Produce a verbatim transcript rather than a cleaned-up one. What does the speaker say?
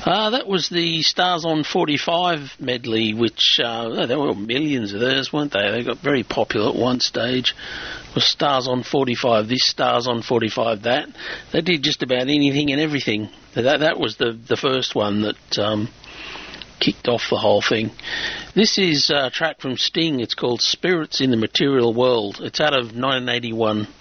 Uh, that was the Stars on forty-five medley, which uh, there were millions of theirs, weren't they? They got very popular at one stage. It was Stars on forty-five this, Stars on forty-five that. They did just about anything and everything. That that was the, the first one that um, kicked off the whole thing. This is a track from Sting. It's called Spirits in the Material World. It's out of nineteen eighty-one.